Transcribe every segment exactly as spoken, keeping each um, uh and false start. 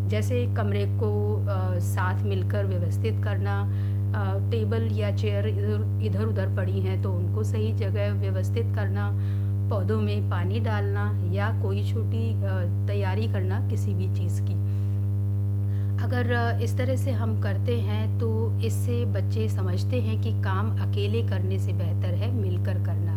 जैसे कमरे को अ, साथ मिलकर व्यवस्थित करना, अ, टेबल या चेयर इधर इधर-उधर पड़ी हैं तो उनको सही जगह व्यवस्थित करना, पौधों में पानी डालना या कोई छोटी अ, तैयारी करना किसी भी चीज़ की। अगर अ, इस तरह से हम करते हैं तो इससे बच्चे समझते हैं कि काम अकेले करने से बेहतर है मिलकर करना।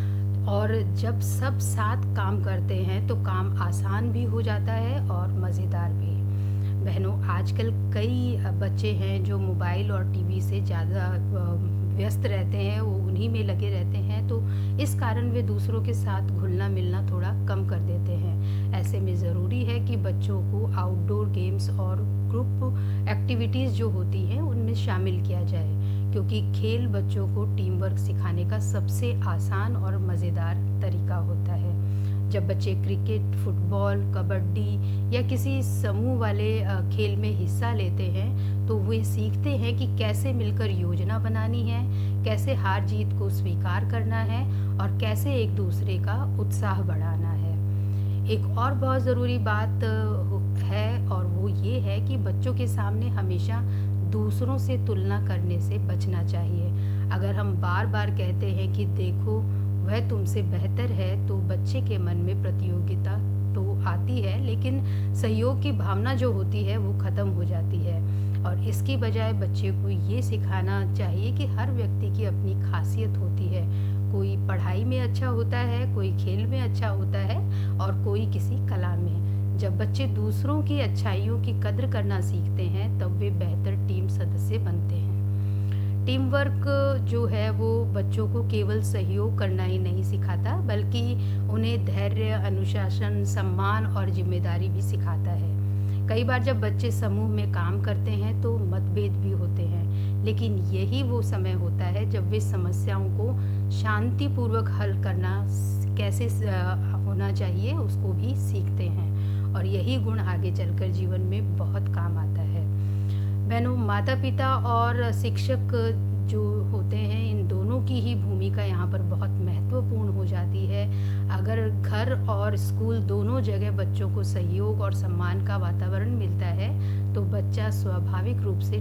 और जब सब साथ काम करते हैं तो काम आसान भी हो जाता है और मज़ेदार भी। बहनों, आजकल कई अ, बच्चे हैं जो मोबाइल और टीवी से ज़्यादा अ, व्यस्त रहते हैं, वो उन्हीं में लगे रहते हैं, तो इस कारण वे दूसरों के साथ घुलना-मिलना थोड़ा कम कर देते हैं। ऐसे में ज़रूरी है कि बच्चों को आउटडोर गेम्स और ग्रुप एक्टिविटीज़ जो होती हैं, उनमें शामिल किया जाए, क्योंकि खेल बच्चों को टीम वर्क सिखाने का सबसे आसान और मज़ेदार तरीका होता है। जब बच्चे क्रिकेट, फुटबॉल, कबड्डी या किसी समूह वाले अ, खेल में हिस्सा लेते हैं, तो वे सीखते हैं कि कैसे मिलकर योजना बनानी है, कैसे हार-जीत को स्वीकार करना है और कैसे एक दूसरे का उत्साह बढ़ाना है। एक और बहुत ज़रूरी बात अ, हो है और वो ये है कि बच्चों के सामने हमेशा दूसरों से तुलना करने से बचना चाहिए। अगर हम बार-बार कहते हैं कि देखो, वह तुमसे बेहतर है, तो बच्चे के मन में प्रतियोगिता तो आती है, लेकिन सहयोग की भावना जो होती है वो ख़त्म हो जाती है। और इसकी बजाय बच्चे को ये सिखाना चाहिए कि हर व्यक्ति की अपनी ख़ासियत होती है। कोई पढ़ाई में अच्छा होता है, कोई खेल में अच्छा होता है और कोई किसी कला में। जब बच्चे दूसरों की अच्छाइयों की कद्र करना सीखते हैं, तब वे बेहतर टीम सदस्य बनते हैं। टीम वर्क जो है वो बच्चों को केवल सहयोग करना ही नहीं सिखाता, बल्कि उन्हें धैर्य, अनुशासन, सम्मान और ज़िम्मेदारी भी सिखाता है। कई बार जब बच्चे समूह में काम करते हैं तो मतभेद भी होते हैं, लेकिन यही वो समय होता है जब वे समस्याओं को शांतिपूर्वक हल करना स कैसे स अ, होना चाहिए उसको भी सीखते हैं और यही गुण आगे चलकर जीवन में बहुत काम आता है। बहनों, माता-पिता और शिक्षक जो होते हैं, इन दोनों की ही भूमिका यहाँ पर बहुत महत्वपूर्ण हो जाती है। अगर घर और स्कूल दोनों जगह बच्चों को सहयोग और सम्मान का वातावरण मिलता है, तो बच्चा स्वाभाविक रूप से